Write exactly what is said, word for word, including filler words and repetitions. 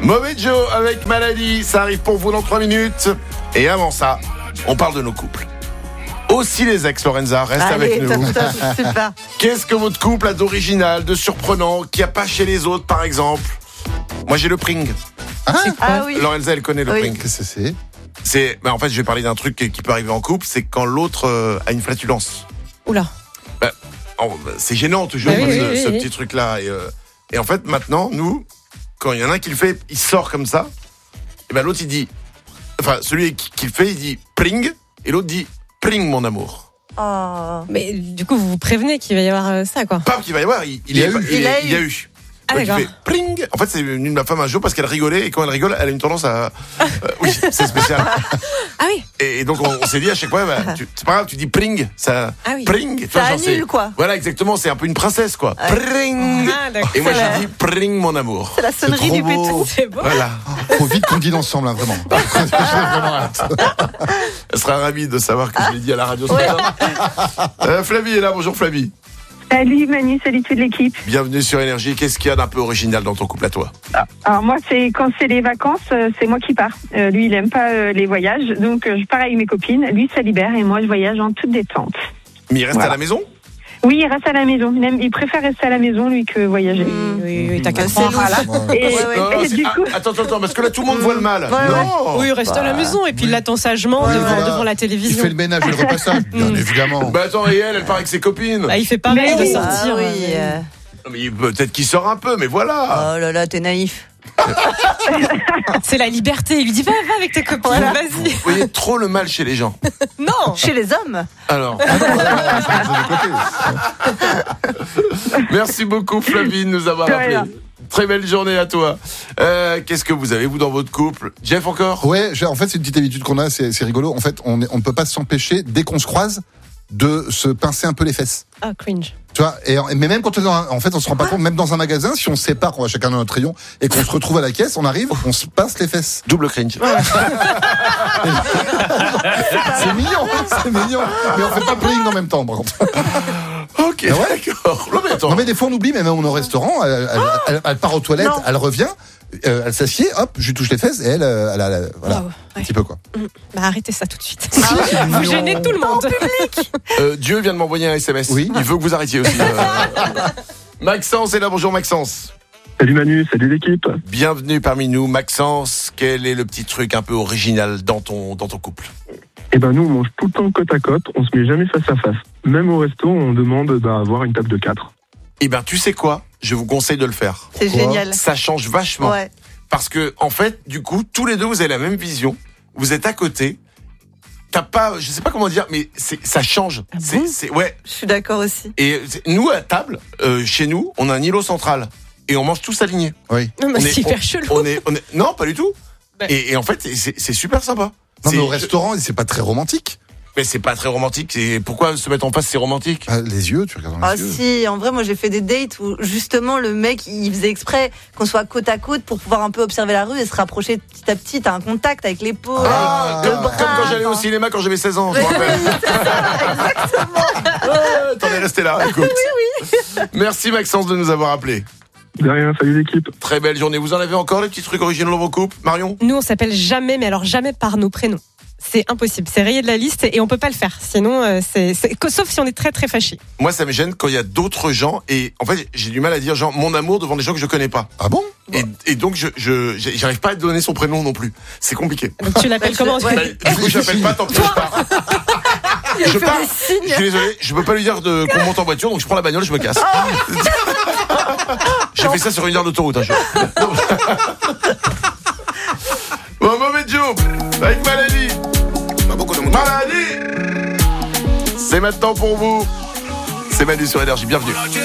Mauvais Joe avec Maladie, ça arrive pour vous dans trois minutes. Et avant ça, on parle de nos couples. Aussi les ex, Lorenza, reste Allez, avec nous. top, top, super. Qu'est-ce que votre couple a d'original, de surprenant, qu'il n'y a pas chez les autres, par exemple? Moi, j'ai le pring. Hein? Ah oui. Lorenza, elle connaît le Oui. pring. Qu'est-ce que c'est? C'est, bah, en fait, je vais parler d'un truc qui peut arriver en couple, c'est quand l'autre euh, a une flatulence. Oula. Bah, oh, bah, c'est gênant toujours Ah oui, ce, oui, ce oui, petit oui. truc-là. Et, euh, et en fait, maintenant, nous, quand il y en a un qui le fait, il sort comme ça. Et ben l'autre il dit, enfin celui qui, qui le fait, il dit pring, et l'autre dit pring mon amour. Oh. Mais du coup, vous vous prévenez qu'il va y avoir euh, ça, quoi. Pas qu'il va y avoir, il, il, Il est a pas- eu. il, Il a est- il a eu. eu. Ah, Donc, il d'accord. fait pring. En fait, c'est venu de ma femme un jour parce qu'elle rigolait et quand elle rigole, elle a une tendance à. Euh, oui, c'est spécial. Ah oui. Et, et donc on, on s'est dit à chaque fois, bah, tu- c'est pas grave, tu dis pring, ça. Ah oui. Pring. tu Ça vois, genre, c'est- annule, quoi. Voilà, exactement. C'est un peu une princesse, quoi. Pring. Ah, d'accord. Et moi C'est j'ai la- dit pring mon amour. C'est la sonnerie trop du beau. pétou. C'est beau. Voilà. Faut vite qu'on dîne ensemble, hein, vraiment. J'ai vraiment hâte. Elle sera ravie de savoir que je l'ai dit à la radio ce matin. Euh, Flavie est là. Bonjour Flavie. Salut Manu, salut toute l'équipe. Bienvenue sur Énergie. Qu'est-ce qu'il y a d'un peu original dans ton couple à toi? Alors moi, c'est quand c'est les vacances, euh, c'est moi qui pars. Euh, lui, il aime pas euh, les voyages, donc euh, je pars avec mes copines. Lui, ça libère et moi, je voyage en toute détente. Mais il reste Voilà. à la maison? Oui, il reste à la maison. Il, aime- il préfère rester à la maison lui que voyager. Mmh. Oui, oui, t'as qu'à C'est croire. louche. Et, Ouais, ouais. Non, non, et c'est- du ah, coup, attends, attends, attends, parce que là tout le monde voit le mal. Ouais, ouais. non. Oui, reste à la maison et puis il l'attend sagement Ouais, devant, voilà. devant la Il télévision. fait le ménage et le repassage, bien Mm. évidemment. Bah attends, et elle, elle part avec ses copines. Bah, il fait pareil Mais de oui. sortir. Ah oui. euh, euh, Non, mais peut-être qu'il sort un peu, mais voilà. Oh là là, t'es naïf. C'est la liberté. Il lui dit va, va avec tes copines, Voilà. vas-y. Vous voyez trop le mal chez les gens. Non. Chez les hommes. Alors, Ah non, voilà, je vais de côté. merci beaucoup Flavie de nous avoir De appelé. rien. Très belle journée à toi. Euh, Qu'est-ce que vous avez vous dans votre couple? Jeff encore? Ouais, j'ai- en fait, c'est une petite habitude qu'on a, c'est c'est rigolo. En fait, on est- on ne peut pas s'empêcher, dès qu'on se croise, de se pincer un peu les fesses. Ah, cringe. Tu vois, et, mais même quand on est dans un- en fait, on se rend pas compte, même dans un magasin, si on se sépare, qu'on va chacun dans notre rayon, et qu'on se retrouve à la caisse, on arrive, on se pince les fesses. Double cringe. C'est mignon, c'est mignon. Mais on fait pas pling en même temps, par contre. Ok, Ah ouais d'accord. Non mais attends. Non mais des fois on oublie, mais même on est au restaurant, elle, elle, elle- elle part aux toilettes, Non. elle revient, euh, elle s'assied, hop, je lui touche les fesses et elle, euh, elle a, la- voilà, Wow, ouais. un petit peu quoi. Bah, arrêtez ça tout de suite. Vous gênez tout le monde. Euh, Dieu vient de m'envoyer un S M S. Oui. Il veut que vous arrêtiez aussi. euh. Maxence est là. Bonjour Maxence. Salut Manu, salut l'équipe. Bienvenue parmi nous, Maxence. Quel est le petit truc un peu original dans ton dans ton couple? Eh ben nous on mange tout le temps côte à côte, on se met jamais face à face. Même au resto, on demande d'avoir une table de quatre. Eh ben, tu sais quoi? Je vous conseille de le faire. C'est Quoi génial. Ça change vachement. Ouais. Parce que, en fait, du coup, tous les deux, vous avez la même vision. Vous êtes à côté. T'as pas, je sais pas comment dire, mais c'est, ça change. Ah c'est, bon c'est, ouais. Je suis d'accord aussi. Et c'est- nous, à table, euh, chez nous, on a un îlot central. Et on mange tous alignés. Oui. Non, mais On c'est est- hyper chelou. On est, on est, non, pas du tout. Ouais. Et, et en fait, c'est, c'est super sympa. Non C'est- mais au restaurant, c'est pas très romantique. Mais c'est pas très romantique. C'est, pourquoi se mettre en face, c'est romantique? Ah, les yeux, tu regardes dans Ah les yeux. si, en vrai, moi j'ai fait des dates où justement le mec il faisait exprès qu'on soit côte à côte pour pouvoir un peu observer la rue et se rapprocher petit à petit. T'as un contact avec l'épaule, Ah, avec le comme- bras. Comme quand j'allais au enfin. cinéma quand j'avais seize ans, je me rappelle. Ouais, t'en es resté là, écoute. Merci Maxence de nous avoir appelés. De rien, salut l'équipe. Très belle journée. Vous en avez encore des petits trucs originaux dans vos couples, Marion? Nous, on s'appelle jamais, mais alors jamais par nos prénoms. C'est impossible. C'est rayé de la liste et on peut pas le faire. Sinon, euh, c'est, c'est... sauf si on est très très fâchés. Moi, ça me gêne quand il y a d'autres gens et en fait, j'ai du mal à dire genre mon amour devant des gens que je connais pas. Ah bon? Et, et donc, je, je, j'arrive pas à donner son prénom non plus. C'est compliqué. Donc tu l'appelles comment? Ouais. Bah, du coup, je l'appelle pas tant que je pars. Je fait pars. des signes. Je suis désolé, je peux pas lui dire de, qu'on monte en voiture, donc je prends la bagnole, je me casse. J'ai fait ça sur une heure d'autoroute. Hein, je... Bon, mauvais Joe, avec Maladie. Maladie. C'est maintenant pour vous. C'est Manu sur Énergie, bienvenue.